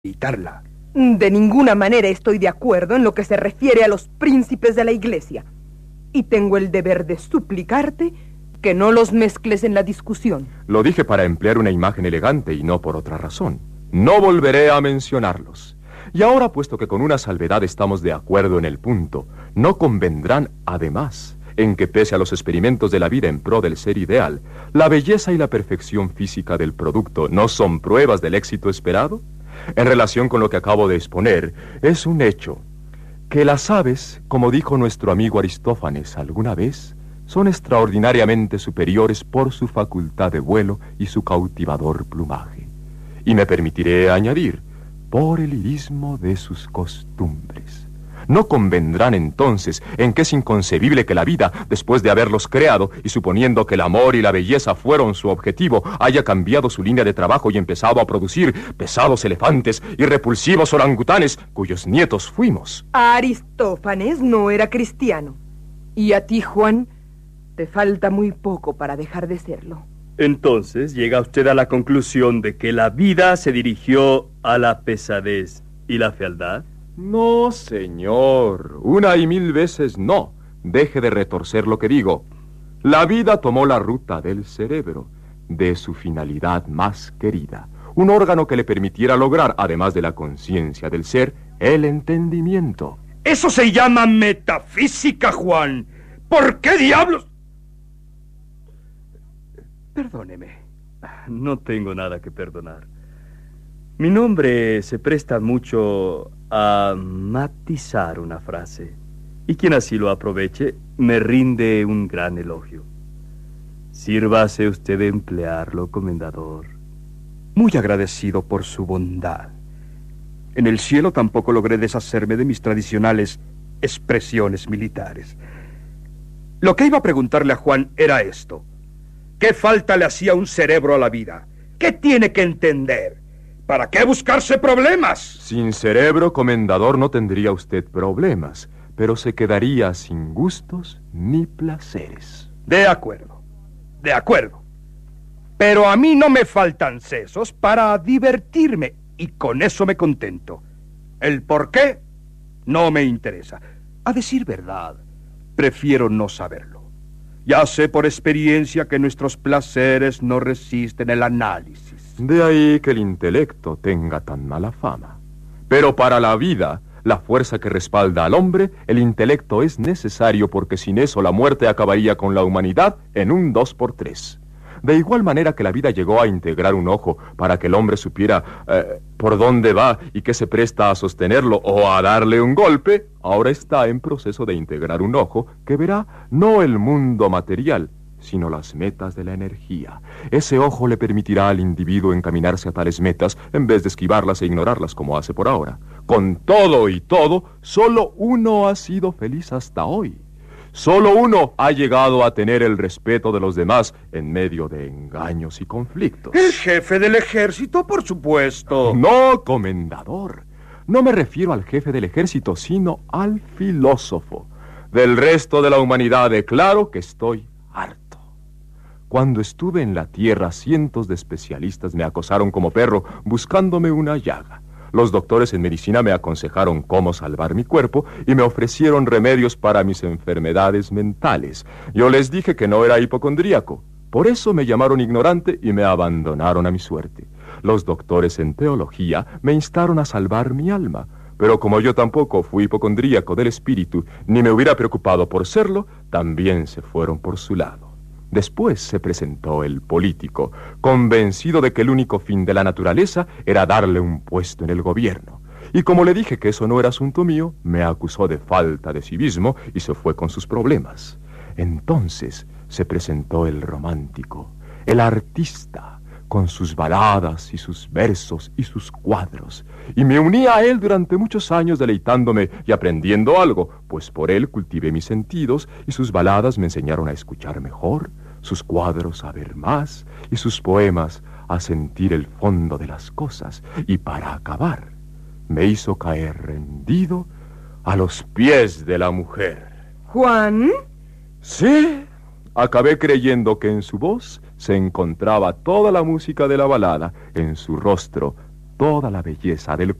evitarla. De ninguna manera estoy de acuerdo en lo que se refiere a los príncipes de la iglesia. Y tengo el deber de suplicarte que no los mezcles en la discusión. Lo dije para emplear una imagen elegante y no por otra razón. No volveré a mencionarlos. Y ahora, puesto que con una salvedad estamos de acuerdo en el punto, ¿no convendrán, además, en que pese a los experimentos de la vida en pro del ser ideal, la belleza y la perfección física del producto no son pruebas del éxito esperado? En relación con lo que acabo de exponer, es un hecho que las aves, como dijo nuestro amigo Aristófanes alguna vez, son extraordinariamente superiores por su facultad de vuelo y su cautivador plumaje. Y me permitiré añadir, por el lirismo de sus costumbres. ¿No convendrán entonces en que es inconcebible que la vida, después de haberlos creado y suponiendo que el amor y la belleza fueron su objetivo, haya cambiado su línea de trabajo y empezado a producir pesados elefantes y repulsivos orangutanes, cuyos nietos fuimos? Aristófanes no era cristiano. Y a ti, Juan, te falta muy poco para dejar de serlo. Entonces llega usted a la conclusión de que la vida se dirigió a la pesadez y la fealdad. No, señor, una y mil veces no. Deje de retorcer lo que digo. La vida tomó la ruta del cerebro, de su finalidad más querida, un órgano que le permitiera lograr, además de la conciencia del ser, el entendimiento. Eso se llama metafísica, Juan. ¿Por qué diablos? Perdóneme. No tengo nada que perdonar. Mi nombre se presta mucho a matizar una frase, y quien así lo aproveche me rinde un gran elogio. Sírvase usted de emplearlo, comendador. Muy agradecido por su bondad. En el cielo tampoco logré deshacerme de mis tradicionales expresiones militares. Lo que iba a preguntarle a Juan era esto: ¿qué falta le hacía un cerebro a la vida? ¿Qué tiene que entender? ¿Para qué buscarse problemas? Sin cerebro, comendador, no tendría usted problemas, pero se quedaría sin gustos ni placeres. De acuerdo, de acuerdo. Pero a mí no me faltan sesos para divertirme, y con eso me contento. El por qué no me interesa. A decir verdad, prefiero no saberlo. Ya sé por experiencia que nuestros placeres no resisten el análisis. De ahí que el intelecto tenga tan mala fama. Pero para la vida, la fuerza que respalda al hombre, el intelecto es necesario, porque sin eso la muerte acabaría con la humanidad en un 2x3. De igual manera que la vida llegó a integrar un ojo para que el hombre supiera por dónde va y que se presta a sostenerlo o a darle un golpe, ahora está en proceso de integrar un ojo que verá no el mundo material, sino las metas de la energía. Ese ojo le permitirá al individuo encaminarse a tales metas en vez de esquivarlas e ignorarlas como hace por ahora. Con todo y todo, solo uno ha sido feliz hasta hoy. Solo uno ha llegado a tener el respeto de los demás en medio de engaños y conflictos. El jefe del ejército, por supuesto. No, comendador. No me refiero al jefe del ejército, sino al filósofo. Del resto de la humanidad declaro que estoy harto. Cuando estuve en la tierra, cientos de especialistas me acosaron como perro buscándome una llaga. Los doctores en medicina me aconsejaron cómo salvar mi cuerpo y me ofrecieron remedios para mis enfermedades mentales. Yo les dije que no era hipocondríaco. Por eso me llamaron ignorante y me abandonaron a mi suerte. Los doctores en teología me instaron a salvar mi alma. Pero como yo tampoco fui hipocondríaco del espíritu, ni me hubiera preocupado por serlo, también se fueron por su lado. Después se presentó el político, convencido de que el único fin de la naturaleza era darle un puesto en el gobierno. Y como le dije que eso no era asunto mío, me acusó de falta de civismo y se fue con sus problemas. Entonces se presentó el romántico, el artista, con sus baladas y sus versos y sus cuadros. Y me uní a él durante muchos años deleitándome y aprendiendo algo, pues por él cultivé mis sentidos y sus baladas me enseñaron a escuchar mejor, sus cuadros a ver más y sus poemas a sentir el fondo de las cosas. Y para acabar, me hizo caer rendido a los pies de la mujer. ¿Juan? Sí, acabé creyendo que en su voz se encontraba toda la música de la balada, en su rostro toda la belleza del